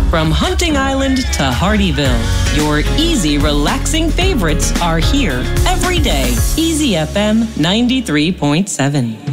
From Hunting Island to Hardyville, your easy, relaxing favorites are here every day. Easy FM 93.7.